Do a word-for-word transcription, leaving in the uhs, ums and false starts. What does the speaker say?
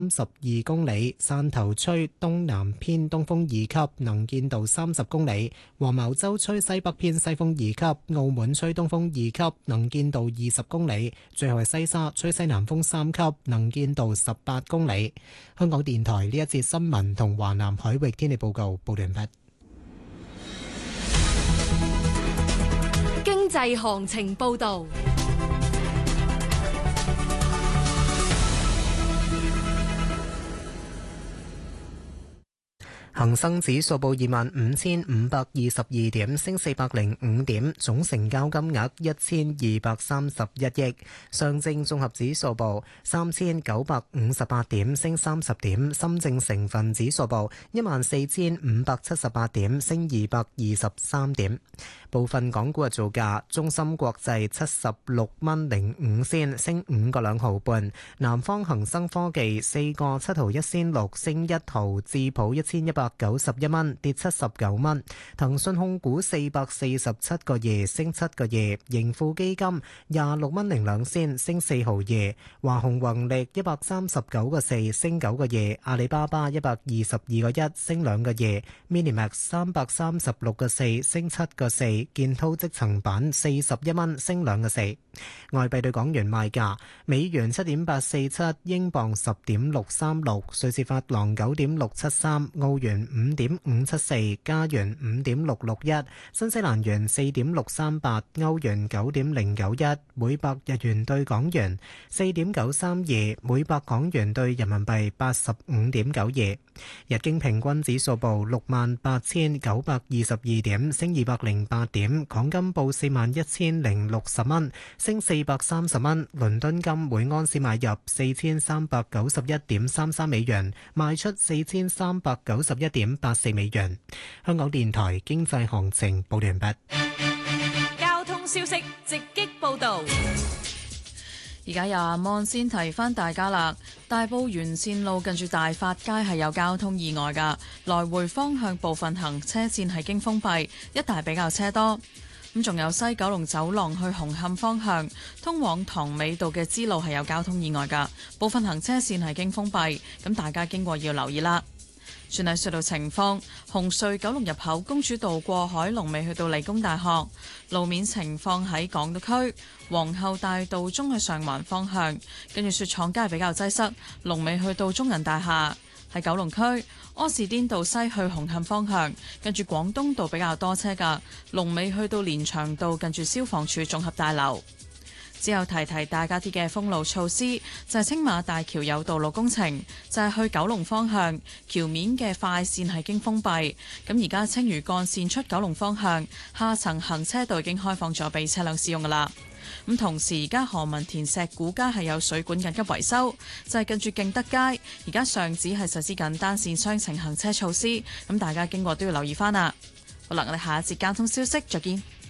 十二公里，汕頭吹東南偏東風二級，能見度三十公里；黃茅洲吹西北偏西風二級，澳門吹東風二級，能見度二十公里；最後係西沙吹西南風三級，能見度十八公里。香港電台呢一節新聞同華南海域天氣報告報完畢。 經濟行情報道。 恒生指數報二萬五千五百二十二點，升四百零五點，總成交金額一千二百三十一億。上證綜合指數報三千九百五十八點，升三十點。深證成分指數報一萬四千五百七十八點，升二百二十三點。部分港股嘅造價：中芯國際七十六蚊零五仙，升五個兩毫半；南方恒生科技四個七毫一仙六，升一毫；智普一千一百九十一蚊，跌七十九蚊；騰訊控股四百四十七個二，升七個二；盈富基金廿六蚊零兩仙，升四毫二；華虹宏力一百三十九個四，升九個二；阿里巴巴一百二十二個一，升兩個二；Minimax 三百三十六個四，升七個四；建滔積層板四十一蚊，升兩個四。外幣對港元賣價：美元七點八四七，英鎊十點六三六，瑞士法郎九點六七三，澳元五點五七四，加元五點六六一，新西蘭元四點六三八，歐元九點零九一，每百日元對港元四點九三二，每百港元對人民幣八十五點九二。日經平均指數報六萬八千九百二十二點，升二百零八點。港金報四萬一千零六十蚊，升四百三十蚊。倫敦金每安士買入四千三百九十一點三三美元，賣出四千三百九十一點八四美元。香港電台經濟行情報完畢。 交通消息直擊報道。 而家有阿 Mon 先提翻大家啦，大埔沿線路近住大發街係有交通意外㗎，來回方向部分行車線係經封閉，一帶比較車多。咁仲有西九龍走廊去紅磡方向，通往塘尾道嘅支路係有交通意外㗎，部分行車線係經封閉，咁大家經過要留意啦。轉睇隧道情況，紅隧九龍入口公主道過海龍尾去到理工大學，路面情況喺港島區皇后大道中去上環方向，跟住雪廠街比較擠塞，龍尾去到中銀大廈。喺九龍區柯士甸道西去紅磡方向，跟住廣東道比較多車㗎，龍尾去到連翔道近住消防處綜合大樓。之後提提大家啲嘅封路措施，就係青馬大橋有道路工程，就係去九龍方向橋面嘅快線係經封閉。咁而家青嶼幹線出九龍方向下層行車道已經開放咗俾車輛使用㗎啦。咁同時而家何文田石鼓街係有水管緊急維修，就係近住敬德街，而家上址係實施緊單線雙程行車措施，咁大家經過都要留意翻啦。好啦，我哋下一節交通消息再見。